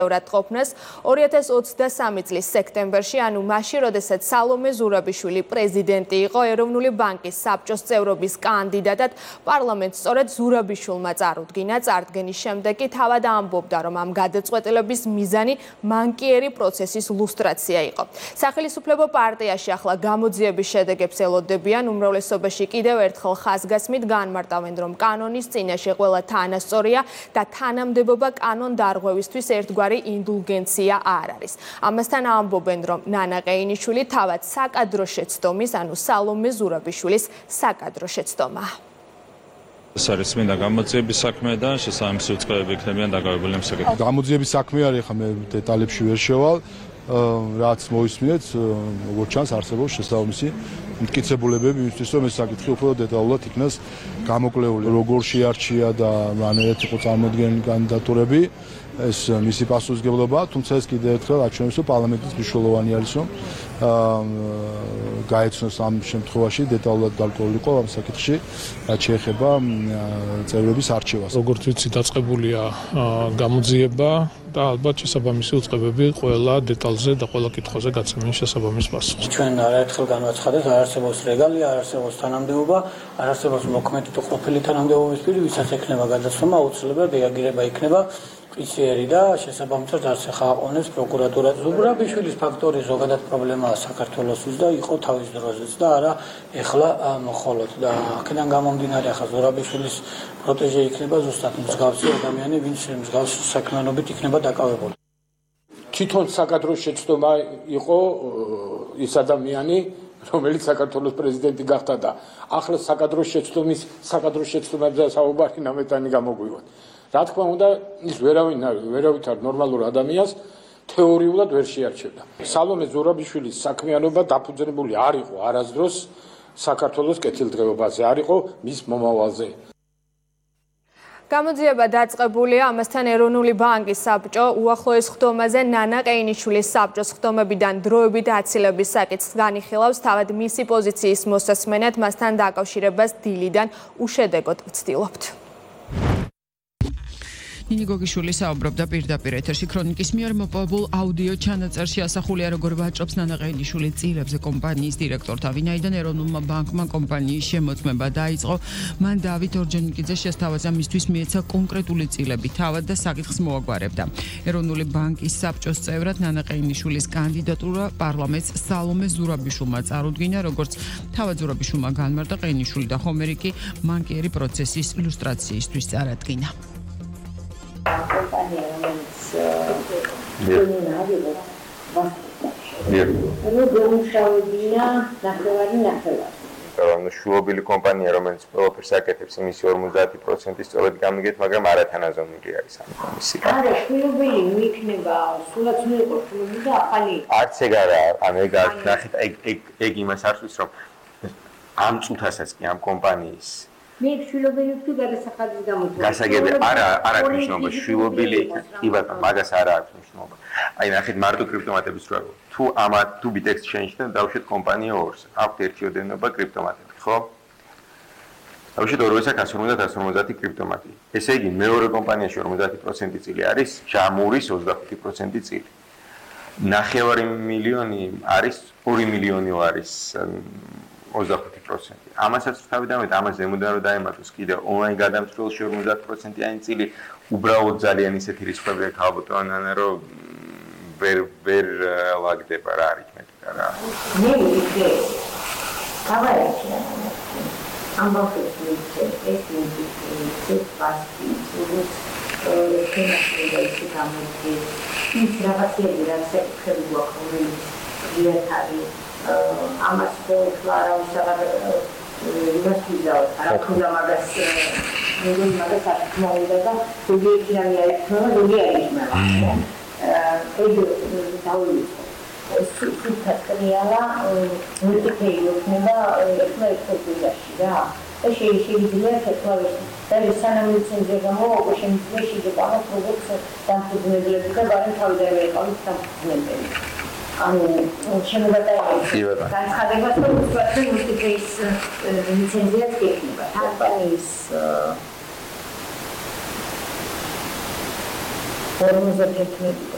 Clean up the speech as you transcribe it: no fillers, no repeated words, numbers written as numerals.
ყოფნას 2023 წლის სექტემბერში, ანუ მაშინ, როდესაც სალომე ზურაბიშვილი პრეზიდენტი იყო, ეროვნული ბანკის საბჭოს წევრობის კანდიდატად პარლამენტს სწორედ ზურაბიშვილმა წარუდგინა. წარდგენის შემდეგ კი თავად ამბობდა, რომ ამ გადაწყვეტილების მიზანი მანკიერი პროცესის ლუსტრაცია იყო. სახელმწიფო პარტიაში ახლა გამოძიების შედეგებს ელოდებიან, უმრავლესობაში კიდევ ერთხელ ხაზგასმით განმარტავენ, რომ კანონის წინაშე ყველა თანასწორია და თანამდებობა კანონ დარღვევისთვის ერთგვარი ინდულგენცია არ არის. ამასთან ამბობენ, რომ ნანა ყეინიშვილი თავად საკადრო შეცდომის, ანუ სალომე ზურაბიშვილის საკადრო შეცდომა. ეს არის წმინდა გამოძიების საქმე და შესაბამისი უწყებები იქნებიან დაკავებული ამ საკითხით. გამოძიების საქმე არის, ხა მე დეტალებში ვერ შევალ, რაც მოისმინეთ, როგორც ჩანს არსებობს შესაბამისი მტკიცებულებები იმისთვის, რომ ეს საკითხი უფრო დეტალურად იქნას გამოკვლეული. როგორ შეარჩია და რანაირად იყო წარმოდგენილი კანდიდატურები, ეს მისი პასუხისმგებლობა, თუმცა ეს კიდევ ერთხელ აჩვენებს, რომ პარლამენტის მნიშვნელოვანი არის, რომ გაეცნოს ამ შემთხვევაში დეტალურად გარკვეულიყო ამ საკითხში, რაც შეეხება წევრების არჩევას. როგორც ვიცი, დაწყებულია გამოძიება და ალბათ შესაბამისი უწყებები ყველა დეტალზე და ყველა კითხვაზე გაცემენ შესაბამის პასუხს. ჩვენ არაერთხელ განვაცხადეთ, არ არსებობს რეგალია, არ არსებობს თანამდებობა, არ არსებობს მოქმედი თუ ყოფილი თანამდებობის პირი, ვისაც ექნება გადაცემა, აუცილებლად რეაგირება იქნება პიციერი და შესაბამისად არც ახლა აყენებს პროკურატურა. ზურაბიშვილის ფაქტორი ზოგადად პრობლემაა საქართველოსთვის და იყო თავის დროზეც და არა ეხლა მხოლოდ და აქედან გამომდინარე ახლა ზურაბიშვილის პროტეჟე იქნება ზუსტად მსგავსი ადამიანი, ვინც მსგავსი საქმიანობით იქნება დაკავებული. თვითონ საკადრო შეცდომა იყო ის ადამიანი, რომელიც საქართველოს პრეზიდენტი გახდა და ახლა საკადრო შეცდომებზე საუბარი ნამეტანი გამოგვივათ. რა თქმა უნდა, ის ვერავითარ ნორმალურ ადამიანს თეორიულად ვერ შეარჩევდა. სალომე ზურაბიშვილის საქმიანობა დაფუძნებული არ იყო არასდროს საქართველოს კეთილდღეობაზე, არ იყო მის მომავალზე. გამოძიება დაწყებულია, ამასთან ეროვნული ბანკის საბჭო უახლოეს ხდომაზე ნანა ყეინიშვილის საბჭოს ხდომებიდან დროებით აცილების საკითხს განიხილავს, თავად მისი პოზიციის მოსასმენად მასთან დაკავშირებას დილიდან უშედეგოდ ვცდილობთ. ნინი გოგიშვილი საუბრობდა პირდაპირ ეთერში ქრონიკის მიერ მოპოვებულ აუდიო ჩანაწერში ასახულია, როგორ ვაჭრობს ნანა ყეინიშვილი წილებზე კომპანიის დირექტორთა, ვინაიდან ეროვნულმა ბანკმა კომპანიის შემოწმება დაიწყო. მან დავით ორჯონიკიძე შესთავაზა, მისთვის მიეცა კონკრეტული წილები, თავად და საკითხს მოაგვარებდა. ეროვნული ბანკის საბჭოს წევრად ნანა ყეინიშვილის კანდიდატურა პარლამენტს სალომე ზურაბიშვილმა წარუდგინა, როგორც თავად ზურაბიშვილმა განმარტა, ყეინიშვილი და ხომერიკი მანკიერი პროცესის ილუსტრაციისთვის წარადგინა. Компания შუობილი კომპანია, რომელიც ყველაფერს აკეთებს, იმის 50% სწორედ გამიგეთ, მაგრამ არათანაზომული არის ამ მისი. არა, შუობილი მიიქნება, სულაც მიიყო შუობილი და ახალი. არც ეგ არა, ანუ ეგ არ ნახეთ, ეგ იმას არწვის, რომ ამ წუთასაც კი ამ კომპანიის მე შვილობილი თუ გადასახადის გამოწვევა. გასაგები არა აქვს მნიშვნელობა შვილობილი, კი ბატონო, მაგას არა აქვს მნიშვნელობა. აი ნახეთ მარტო კრიპტომატების რო თუ bit exchange-დან დავუშვით კომპანია ორს. აქვს ერთი ოდენობა კრიპტომატები, ხო? დავუშვით 2150 კრიპტომატი. ესე იგი მეორე კომპანიაში 50% წილი არის, ჯამურის 25% წილი. 9 მილიონი არის 2 მილიონი არის 25%. ამასაც თავიდანვე ამას ზემოდან რომ დაემატოს კიდე ონლაინ გადამცველში 50%-იანი წილი უბრალოდ ძალიან ისეთი რისკები აქვს ალბათ ანა რომ ვერ ლაგდება რა არის მე რა. მე ვიდე. თავარაში. ამბობს ეს პასტი ის რაღაცები რაც ხები გვაქვს იეთარი ამას ხოლმე ვისაღარ იმას ვიზავ არა თუნდა მაგას არ თქმაოდა და ზოგი ექიმი აიქნება ზოგი აიქნება ეგ დავიწყო ეს სიტყვაა მულტიპლეი ოქნება ექსპერტიზაში რა და შეიძლება თექნოლოგია და სანამ ლიცენზია გამოაქვს შეიძლება შეიძლება ამ პროდუქტს დამფუძნებლები და ბარემ თავიდან ვიყავით დამფუძნებლები ანუ შემოგატანილი განცხადებას რომ უბრალოდ მულტიპლეის ლიცენზიაც გექნება კომპანიის ფორმაზე ტექნიკა